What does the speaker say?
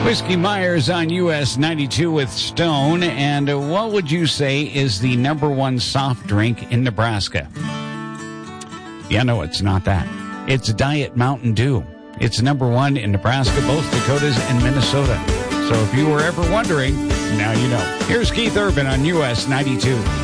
Whiskey Myers on US 92 with Stone. And what would you say is the number one soft drink in Nebraska? Yeah, no, it's not that. It's Diet Mountain Dew. It's number one in Nebraska, both Dakotas, and Minnesota. So if you were ever wondering, now you know. Here's Keith Urban on US 92.